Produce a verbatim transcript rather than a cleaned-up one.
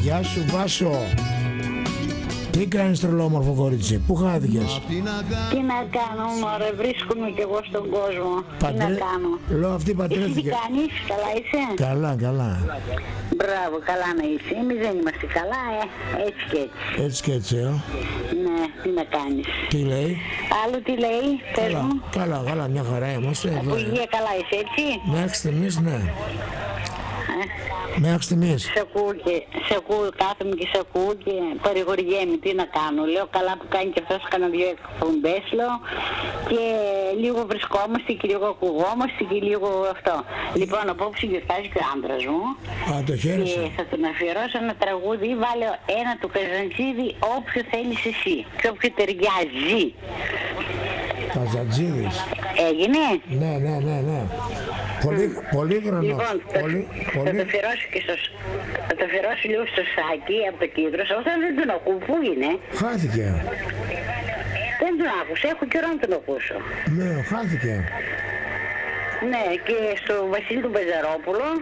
Γεια σου Βάσο. Τι κάνεις τρελόμορφο κορίτσι, πού χάθηκες? Τι να κάνω μωρέ, βρίσκομαι κι εγώ στον κόσμο. Πατρέ... Τι να κάνω. Λέω αυτή πατρέθηκε. Εσύ τι κάνεις, καλά είσαι? Καλά, καλά. Μπράβο, καλά να είσαι. Εμείς δεν είμαστε καλά, ε. Έτσι και έτσι. Έτσι και έτσι, ε. Ναι, τι να κάνεις. Τι λέει? Άλλο τι λέει, πες Καλά, μου. καλά, καλά, μια χαρά είμαστε εδώ. Από υγεία καλά είσαι, έτσι. Μέχρι στιγμής, ναι. Ε. Μέχρι στιγμής. Σε ακούω και σε ακούω, κάθομαι και σε ακούω και παρηγοριέμαι, τι να κάνω. Λέω καλά που κάνει και αυτός κάνα δύο εκπομπές, λέω, και λίγο βρισκόμαστε και λίγο ακουγόμαστε και λίγο αυτό. Λοιπόν, απόψε γιορτάζει και ο άντρας μου. Α, το χαίρεσαι. Και θα τον αφιερώσω ένα τραγούδι, βάλε ένα του Καζαντζίδη, όποιο θέλεις εσύ και όποιο ταιριάζει. Καζαντζίδης. Έγινε? Ναι, ναι, ναι, ναι. Πολύ, πολύ χρονός. Λοιπόν, πολύ, θα, πολύ... θα το αφιερώσω και στο, θα το αφιερώσω λίγο στο Σάκη από το Κύπρος, όταν δεν τον ακούω, πού είναι? Χάθηκε. Δεν τον άκουσα, έχω καιρό να τον ακούσω. Ναι, χάθηκε. Ναι, και στο Βασίλη του Μπεζαρόπουλο.